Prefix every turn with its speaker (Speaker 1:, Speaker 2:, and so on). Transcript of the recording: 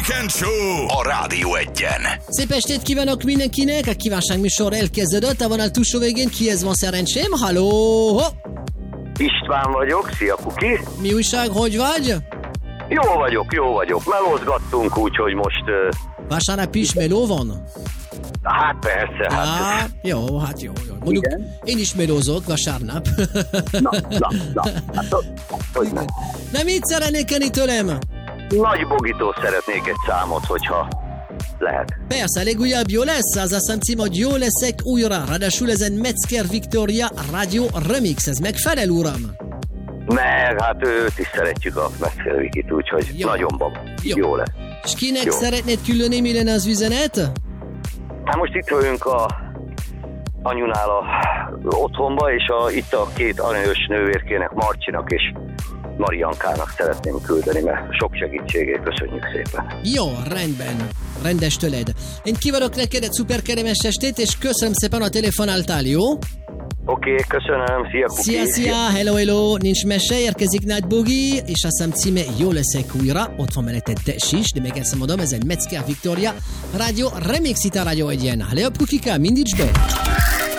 Speaker 1: Weekend Show a Rádió Egyen.
Speaker 2: Szép estét kívánok mindenkinek, a kívánságműsor elkezdődött, a vonal túlsó végén kihez van szerencsém? Halló!
Speaker 3: István vagyok, szia Puki!
Speaker 2: Mi újság, hogy vagy?
Speaker 3: Jó vagyok. Melózgattunk, úgyhogy most...
Speaker 2: Vasárnap is meló van?
Speaker 3: Hát persze,
Speaker 2: Jó. Mondjuk
Speaker 3: igen?
Speaker 2: én is melózok vasárnap.
Speaker 3: Na, hát hogy nem.
Speaker 2: Na mit szeretnék enni tőlem?
Speaker 3: Nagy bogitó szeretnék egy számot, hogyha lehet.
Speaker 2: Persze, legújabb jó lesz, az a számcím, hogy jó leszek újra. Ráadásul ezen Metzger Victoria Radio Remix, ez megfelel, uram?
Speaker 3: Meg, hát őt is szeretjük a Metzger Vikit, úgyhogy
Speaker 2: jó.
Speaker 3: Nagyon jó lesz.
Speaker 2: És kinek
Speaker 3: Jó.
Speaker 2: szeretnéd küldeni, mi lenne az üzenet?
Speaker 3: Hát most itt vagyunk a anyunál otthonba, és itt a két aranyos nővérkének, Marcsinak és Mariankának szeretném küldeni, mert sok segítségét köszönjük szépen.
Speaker 2: Jó, rendben. Rendes tőled. Én kívánok neked egy szuper kellemes estét, és köszönöm szépen a telefonáltál, jó?
Speaker 3: Oké, köszönöm, szia Puki!
Speaker 2: Szia, hello, nincs mese, érkezik Nagy Bogi, és a szám címe Jó leszek újra, ott van mellette Des is, de még ezt mondom, ez egy Metzger Victoria Radio Remix itt a Radio Egyen. Hello, Pukika, mindíts be!